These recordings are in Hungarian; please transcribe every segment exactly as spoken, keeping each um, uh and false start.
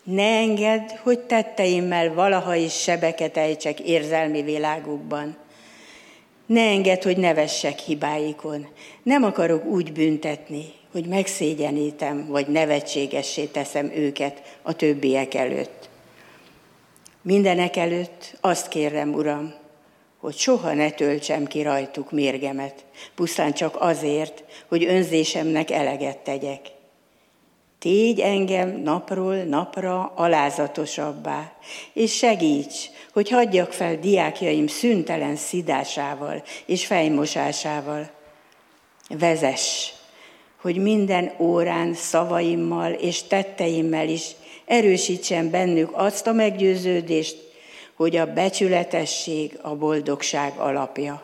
Ne engedd, hogy tetteimmel valaha is sebeket ejtsek érzelmi világukban. Ne engedd, hogy nevessek hibáikon. Nem akarok úgy büntetni, hogy megszégyenítem, vagy nevetségessé teszem őket a többiek előtt. Mindenek előtt azt kérem, Uram, hogy soha ne töltsem ki rajtuk mérgemet, pusztán csak azért, hogy önzésemnek eleget tegyek. Tégy engem napról napra alázatosabbá, és segíts, hogy hagyjak fel diákjaim szüntelen szidásával és fejmosásával. Vezess, hogy minden órán szavaimmal és tetteimmel is erősítsem bennük azt a meggyőződést, hogy a becsületesség a boldogság alapja.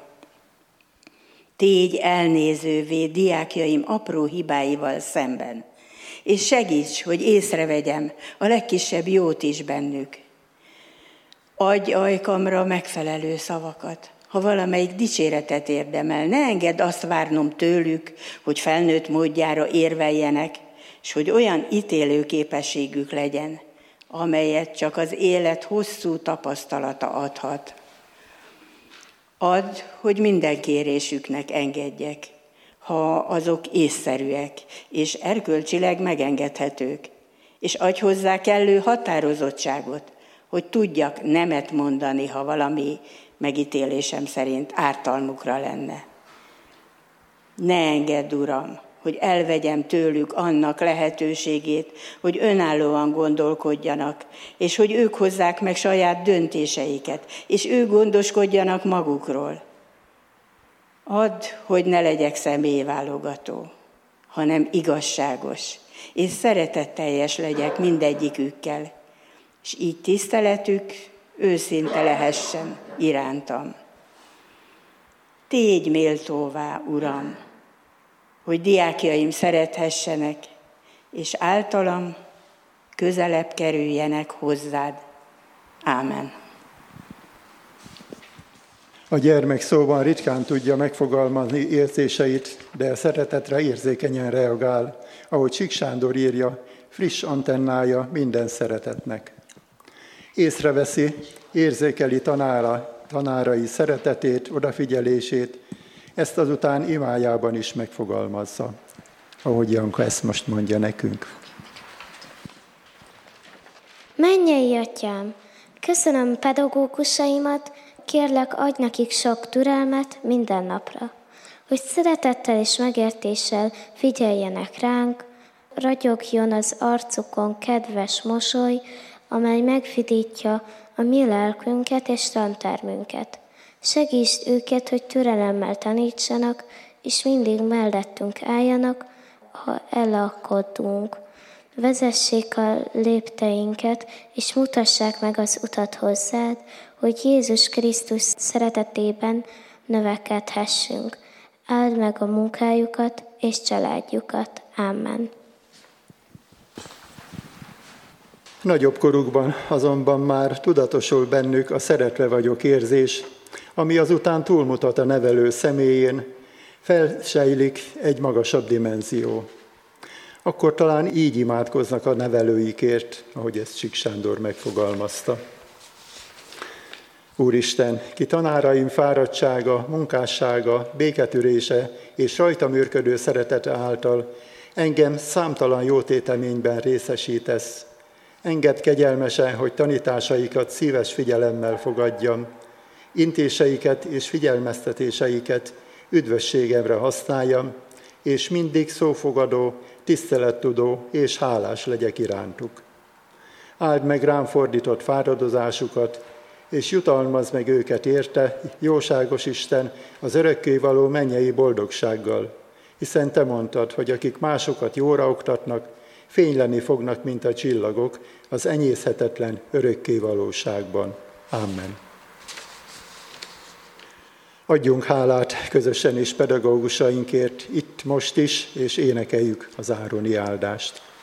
Tégy elnézővé diákjaim apró hibáival szemben, és segíts, hogy észrevegyem a legkisebb jót is bennük. Adj ajkamra megfelelő szavakat, ha valamelyik dicséretet érdemel. Ne engedd azt várnom tőlük, hogy felnőtt módjára érveljenek, és hogy olyan ítélő képességük legyen, amelyet csak az élet hosszú tapasztalata adhat. Add, hogy minden kérésüknek engedjek, ha azok észszerűek és erkölcsileg megengedhetők, és adj hozzá kellő határozottságot, hogy tudjak nemet mondani, ha valami megítélésem szerint ártalmukra lenne. Ne engedd, Uram, hogy elvegyem tőlük annak lehetőségét, hogy önállóan gondolkodjanak, és hogy ők hozzák meg saját döntéseiket, és ők gondoskodjanak magukról. Add, hogy ne legyek személyválogató, hanem igazságos, és szeretetteljes legyek mindegyikükkel, és így tiszteletük őszinte lehessen irántam. Tégy méltóvá, Uram, hogy diákjaim szerethessenek, és általam közelebb kerüljenek hozzád. Ámen. A gyermek szóban ritkán tudja megfogalmazni érzéseit, de a szeretetre érzékenyen reagál, ahogy Csík Sándor írja, friss antennája minden szeretetnek. Észreveszi, érzékeli tanára, tanárai szeretetét, odafigyelését, ezt azután imájában is megfogalmazza, ahogy Janka ezt most mondja nekünk. Mennyei Atyám, köszönöm pedagógusaimat, kérlek, adj nekik sok türelmet minden napra, hogy szeretettel és megértéssel figyeljenek ránk, ragyogjon az arcukon kedves mosoly, amely megvidítja a mi lelkünket és tantermünket. Segítsd őket, hogy türelemmel tanítsanak, és mindig mellettünk álljanak, ha elakadunk. Vezessék a lépteinket, és mutassák meg az utat hozzád, hogy Jézus Krisztus szeretetében növekedhessünk. Áld meg a munkájukat és családjukat. Amen. Nagyobb korukban azonban már tudatosul bennük a szeretve vagyok érzés, ami azután túlmutat a nevelő személyén, felsejlik egy magasabb dimenzió. Akkor talán így imádkoznak a nevelőikért, ahogy ezt Csík Sándor megfogalmazta. Úristen, ki tanáraim fáradtsága, munkássága, béketűrése és rajta működő szeretete által engem számtalan jótéteményben részesítesz. Engedd kegyelmesen, hogy tanításaikat szíves figyelemmel fogadjam, intéseiket és figyelmeztetéseiket üdvösségemre használjam, és mindig szófogadó, tisztelettudó és hálás legyek irántuk. Áld meg rám fordított fáradozásukat, és jutalmazd meg őket érte, jóságos Isten, az örökkévaló mennyei boldogsággal, hiszen te mondtad, hogy akik másokat jóra oktatnak, fényleni fognak, mint a csillagok, az enyészhetetlen örökkévalóságban. Amen. Adjunk hálát közösen és pedagógusainkért, itt most is, és énekeljük az ároni áldást.